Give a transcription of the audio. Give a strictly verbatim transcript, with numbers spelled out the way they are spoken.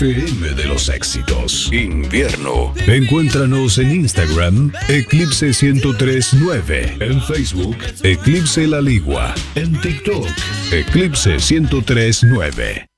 F M de los éxitos. Invierno. Encuéntranos en Instagram, Eclipse ciento tres punto nueve. En Facebook, Eclipse La Ligua. En TikTok, Eclipse ciento tres punto nueve.